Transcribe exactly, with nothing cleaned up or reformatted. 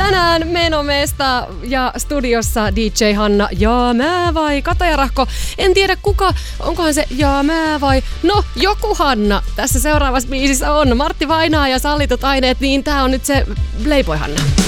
Tänään Menomesta ja studiossa D J Hanna ja mä vai Kata ja Rahko. En tiedä kuka, onkohan se ja mä vai no joku Hanna. Tässä seuraavassa biisissä on Martti Vainaa ja Sallitut aineet, niin tää on nyt se Playboy Hanna.